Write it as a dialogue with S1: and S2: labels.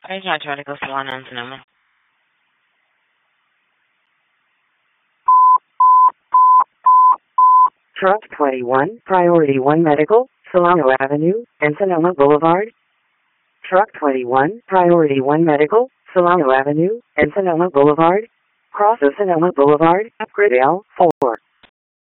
S1: I just want to try to go salon on Sonoma.
S2: Truck 21, Priority 1 Medical, Solano Avenue, and Sonoma Boulevard. Truck 21, Priority 1 Medical, Solano Avenue, and Sonoma Boulevard. Cross of Sonoma Boulevard, upgrade L4.